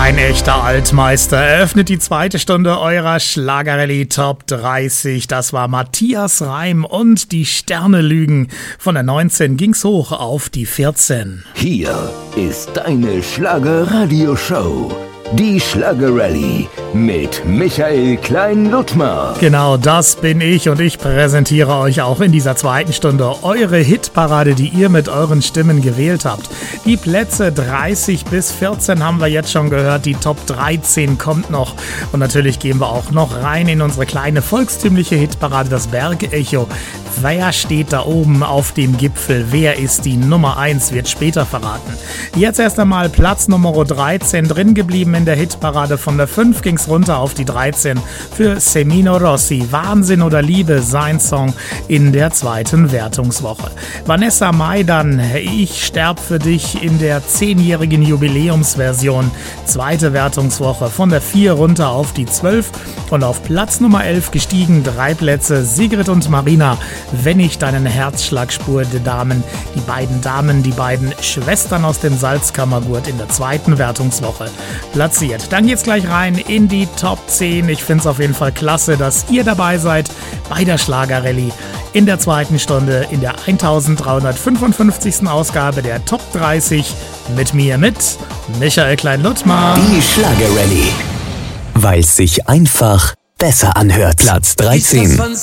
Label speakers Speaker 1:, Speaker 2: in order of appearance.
Speaker 1: Ein echter Altmeister eröffnet die zweite Stunde eurer Schlagerrallye Top 30. Das war Matthias Reim und die Sterne lügen. Von der 19 ging's hoch auf die 14.
Speaker 2: Hier ist deine Schlagerradio-Show. Die Schlagerrallye mit Michael Klein-Ludtmer.
Speaker 1: Genau, das bin ich und ich präsentiere euch auch in dieser zweiten Stunde eure Hitparade, die ihr mit euren Stimmen gewählt habt. Die Plätze 30 bis 14 haben wir jetzt schon gehört, die Top 13 kommt noch. Und natürlich gehen wir auch noch rein in unsere kleine volkstümliche Hitparade, das Bergecho. Wer steht da oben auf dem Gipfel? Wer ist die Nummer 1? Wird später verraten. Jetzt erst einmal Platz Nummer 13 drin geblieben in der Hitparade. Von der 5 ging's runter auf die 13 für Semino Rossi. Wahnsinn oder Liebe, sein Song in der zweiten Wertungswoche. Vanessa Maidan, Ich sterb für dich in der 10-jährigen Jubiläumsversion. Zweite Wertungswoche von der 4 runter auf die 12 und auf Platz Nummer 11 gestiegen 3 Plätze Sigrid und Marina. Wenn ich deinen Herzschlag spüre, die Damen, die beiden Schwestern aus dem Salzkammergurt in der zweiten Wertungswoche platziert. Dann geht's gleich rein in die Top 10. Ich find's auf jeden Fall klasse, dass ihr dabei seid bei der Schlagerrallye in der zweiten Stunde in der 1355. Ausgabe der Top 30 mit mir, mit Michael Klein-Ludtmer.
Speaker 2: Die Schlagerrallye, weil es sich einfach besser anhört. Platz 13.